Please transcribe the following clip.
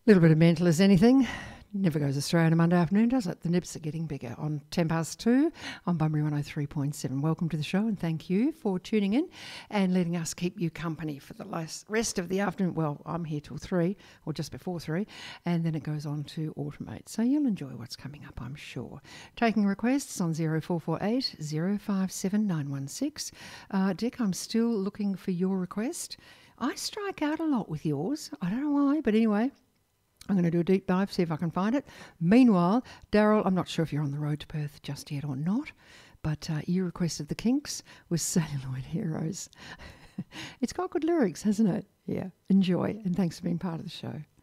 Little bit of mental as anything. Never goes astray on a Monday afternoon, does it? The nips are getting bigger. On 2:10 on Bunbury 103.7. Welcome to the show and thank you for tuning in and letting us keep you company for the rest of the afternoon. Well, I'm here till 3 or just before 3 and then it goes on to Automate. So you'll enjoy what's coming up, I'm sure. Taking requests on 0448 057 916. Dick, I'm still looking for your request. I strike out a lot with yours. I don't know why, but anyway. I'm going to do a deep dive, see if I can find it. Meanwhile, Daryl, I'm not sure if you're on the road to Perth just yet or not, but you requested The Kinks with Celluloid Heroes. It's got good lyrics, hasn't it? Yeah, enjoy, and thanks for being part of the show.